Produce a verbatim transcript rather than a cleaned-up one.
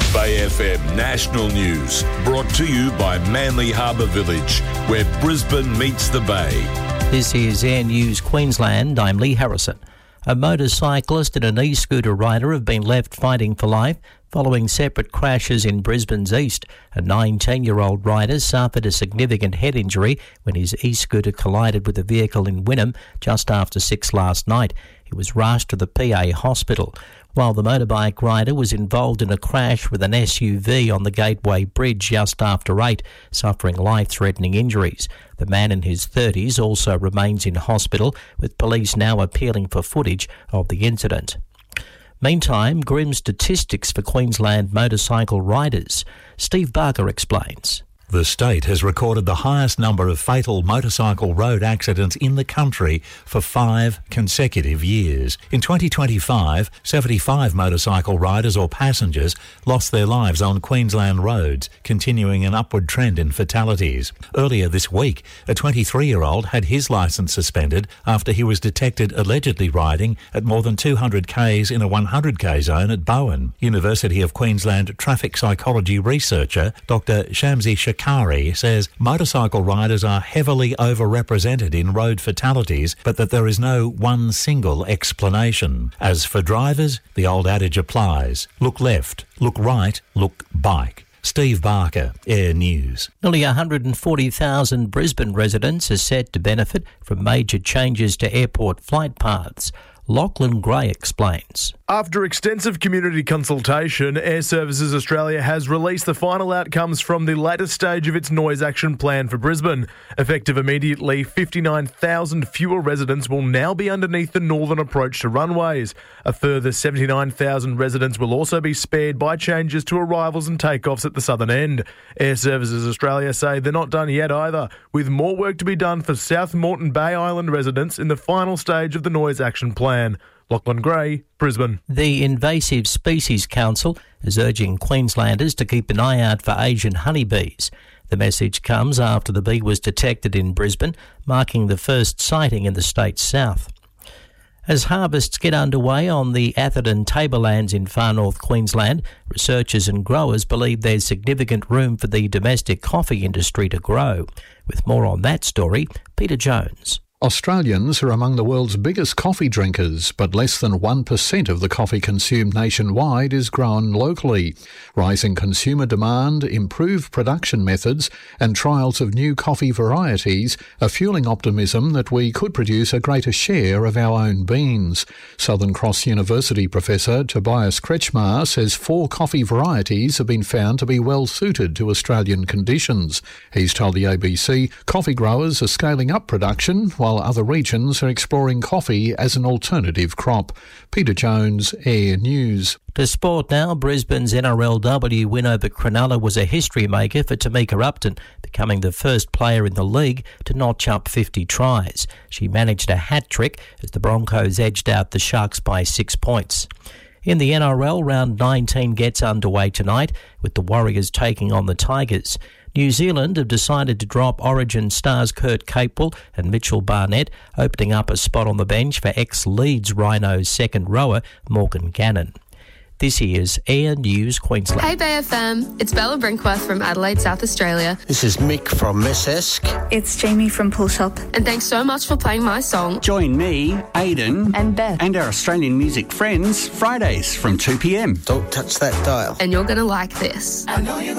Bay F M National News, brought to you by Manly Harbour Village, where Brisbane meets the Bay. This is Air News Queensland. I'm Lee Harrison. A motorcyclist and an e-scooter rider have been left fighting for life following separate crashes in Brisbane's east. A nineteen-year-old rider suffered a significant head injury when his e-scooter collided with a vehicle in Wynnum just after six last night. He was rushed to the P A hospital, while the motorbike rider was involved in a crash with an S U V on the Gateway Bridge just after eight, suffering life-threatening injuries. The man in his thirties also remains in hospital, with police now appealing for footage of the incident. Meantime, grim statistics for Queensland motorcycle riders. Steve Barker explains. The state has recorded the highest number of fatal motorcycle road accidents in the country for five consecutive years. In twenty twenty-five, seventy-five motorcycle riders or passengers lost their lives on Queensland roads, continuing an upward trend in fatalities. Earlier this week, a twenty-three-year-old had his licence suspended after he was detected allegedly riding at more than two hundred kays in a one hundred k zone at Bowen. University of Queensland traffic psychology researcher Doctor Shamsi Shakari says motorcycle riders are heavily overrepresented in road fatalities, but that there is no one single explanation. As for drivers, the old adage applies. Look left, look right, look bike. Steve Barker, Air News. Nearly one hundred forty thousand Brisbane residents are set to benefit from major changes to airport flight paths. Lachlan Gray explains. After extensive community consultation, Air Services Australia has released the final outcomes from the latest stage of its noise action plan for Brisbane. Effective immediately, fifty-nine thousand fewer residents will now be underneath the northern approach to runways. A further seventy-nine thousand residents will also be spared by changes to arrivals and takeoffs at the southern end. Air Services Australia say they're not done yet either, with more work to be done for South Moreton Bay Island residents in the final stage of the noise action plan. Lachlan Gray, Brisbane. The Invasive Species Council is urging Queenslanders to keep an eye out for Asian honeybees. The message comes after the bee was detected in Brisbane, marking the first sighting in the state's south. As harvests get underway on the Atherton Tablelands in far north Queensland, researchers and growers believe there's significant room for the domestic coffee industry to grow. With more on that story, Peter Jones. Australians are among the world's biggest coffee drinkers, but less than one percent of the coffee consumed nationwide is grown locally. Rising consumer demand, improved production methods and trials of new coffee varieties are fueling optimism that we could produce a greater share of our own beans. Southern Cross University professor Tobias Kretschmar says four coffee varieties have been found to be well suited to Australian conditions. He's told the A B C coffee growers are scaling up production while while other regions are exploring coffee as an alternative crop. Peter Jones, Air News. To sport now, Brisbane's N R L W win over Cronulla was a history maker for Tamika Upton, becoming the first player in the league to notch up fifty tries. She managed a hat-trick as the Broncos edged out the Sharks by six points. In the N R L, round nineteen gets underway tonight, with the Warriors taking on the Tigers. New Zealand have decided to drop Origin stars Kurt Capewell and Mitchell Barnett, opening up a spot on the bench for ex-Leeds Rhinos second rower Morgan Gannon. This is Air News Queensland. Hey Bay F M, it's Bella Brinkworth from Adelaide, South Australia. This is Mick from Messesk. It's Jamie from Pool Shop. And thanks so much for playing my song. Join me, Aidan, and Beth, and our Australian music friends Fridays from two p m. Don't touch that dial. And you're going to like this. I know you're